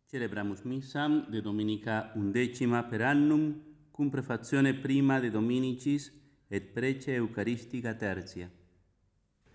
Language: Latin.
Celebramus missam de Dominica 11 per annum, cum prefazione prima de Dominicis et prece Eucharistica tertia.